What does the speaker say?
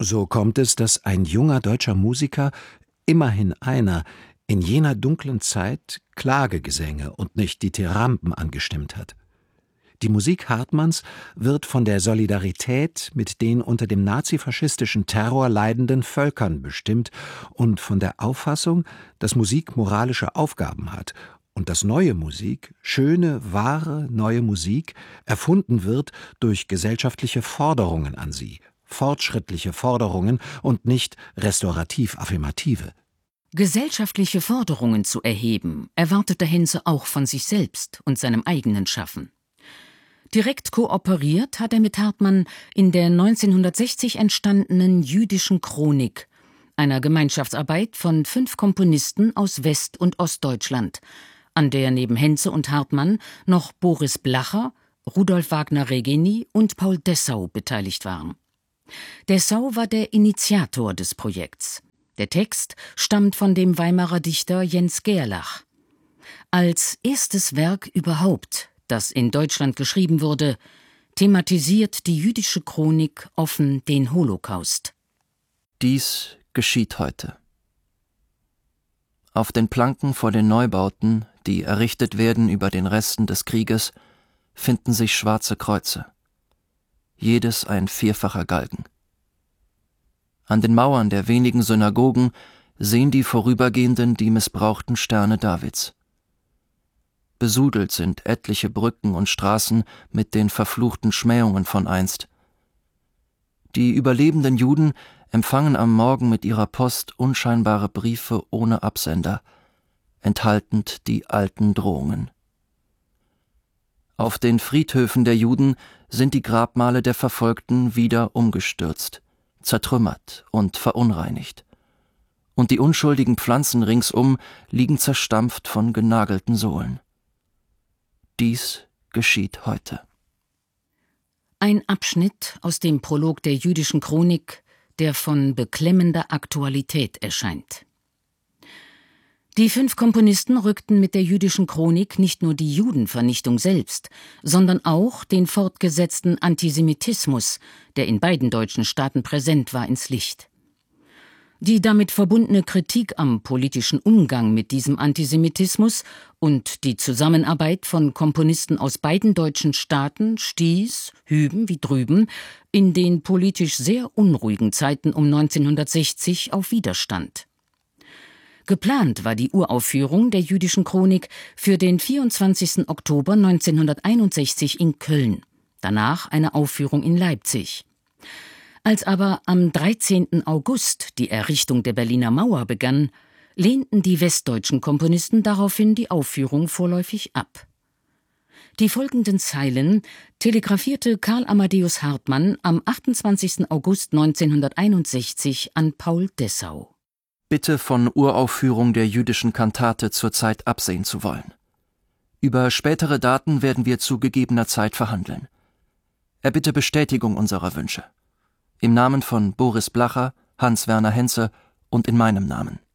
So kommt es, dass ein junger deutscher Musiker, immerhin einer, in jener dunklen Zeit Klagegesänge und nicht Dithyramben angestimmt hat. Die Musik Hartmanns wird von der Solidarität mit den unter dem nazifaschistischen Terror leidenden Völkern bestimmt und von der Auffassung, dass Musik moralische Aufgaben hat und dass neue Musik, schöne, wahre neue Musik, erfunden wird durch gesellschaftliche Forderungen an sie, fortschrittliche Forderungen und nicht restaurativ-affirmative. Gesellschaftliche Forderungen zu erheben, erwartete Henze auch von sich selbst und seinem eigenen Schaffen. Direkt kooperiert hat er mit Hartmann in der 1960 entstandenen Jüdischen Chronik, einer Gemeinschaftsarbeit von 5 Komponisten aus West- und Ostdeutschland, an der neben Henze und Hartmann noch Boris Blacher, Rudolf Wagner-Regenyi und Paul Dessau beteiligt waren. Dessau war der Initiator des Projekts. Der Text stammt von dem Weimarer Dichter Jens Gerlach. Als erstes Werk überhaupt, das in Deutschland geschrieben wurde, thematisiert die Jüdische Chronik offen den Holocaust. Dies geschieht heute. Auf den Planken vor den Neubauten, die errichtet werden über den Resten des Krieges, finden sich schwarze Kreuze. Jedes ein 4-facher Galgen. An den Mauern der wenigen Synagogen sehen die Vorübergehenden die missbrauchten Sterne Davids. Besudelt sind etliche Brücken und Straßen mit den verfluchten Schmähungen von einst. Die überlebenden Juden empfangen am Morgen mit ihrer Post unscheinbare Briefe ohne Absender, enthaltend die alten Drohungen. Auf den Friedhöfen der Juden sind die Grabmale der Verfolgten wieder umgestürzt, zertrümmert und verunreinigt. Und die unschuldigen Pflanzen ringsum liegen zerstampft von genagelten Sohlen. Dies geschieht heute. Ein Abschnitt aus dem Prolog der Jüdischen Chronik, der von beklemmender Aktualität erscheint. Die 5 Komponisten rückten mit der Jüdischen Chronik nicht nur die Judenvernichtung selbst, sondern auch den fortgesetzten Antisemitismus, der in beiden deutschen Staaten präsent war, ins Licht. Die damit verbundene Kritik am politischen Umgang mit diesem Antisemitismus und die Zusammenarbeit von Komponisten aus beiden deutschen Staaten stieß, hüben wie drüben, in den politisch sehr unruhigen Zeiten um 1960 auf Widerstand. Geplant war die Uraufführung der Jüdischen Chronik für den 24. Oktober 1961 in Köln, danach eine Aufführung in Leipzig. Als aber am 13. August die Errichtung der Berliner Mauer begann, lehnten die westdeutschen Komponisten daraufhin die Aufführung vorläufig ab. Die folgenden Zeilen telegrafierte Karl Amadeus Hartmann am 28. August 1961 an Paul Dessau. Bitte von Uraufführung der jüdischen Kantate zurzeit absehen zu wollen. Über spätere Daten werden wir zu gegebener Zeit verhandeln. Erbitte Bestätigung unserer Wünsche. Im Namen von Boris Blacher, Hans-Werner Henze und in meinem Namen.